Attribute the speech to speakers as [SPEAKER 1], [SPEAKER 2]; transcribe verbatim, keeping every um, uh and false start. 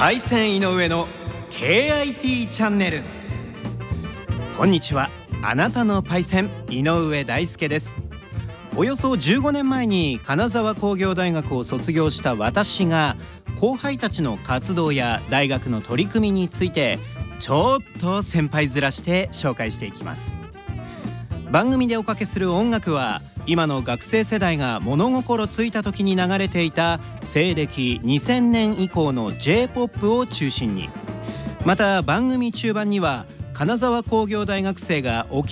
[SPEAKER 1] パイセン井上の ケーアイティー チャンネル。こんにちは、あなたのパイセン井上大輔です。およそじゅうごねんまえに金沢工業大学を卒業した私が、後輩たちの活動や大学の取り組みについてちょっと先輩面して紹介していきます。番組でおかけする音楽は、今の学生世代が物心ついた時に流れていた西暦にせんねん以降の ジェイポップ を中心に、また番組中盤には金沢工業大学生がお気